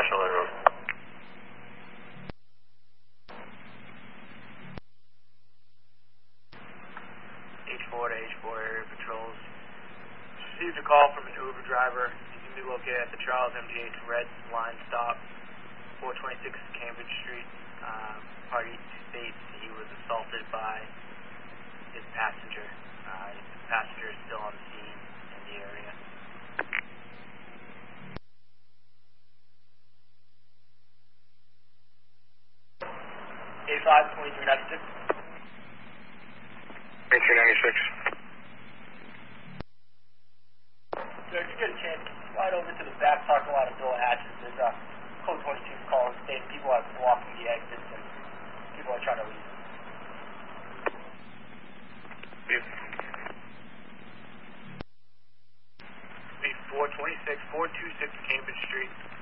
National Road. 4 to H4 area patrols. Received a call from an Uber driver. He can be located at the Charles MD8 red line stop, 426 Cambridge Street. Party states he was assaulted by his passenger. His passenger is still on the scene in the area. A5 2396. 2396. So if you get a chance, slide over to the back parking lot of door hatches. There's a code 22 call stating people are blocking the exits and people are trying to leave. Speed 426 Cambridge Street.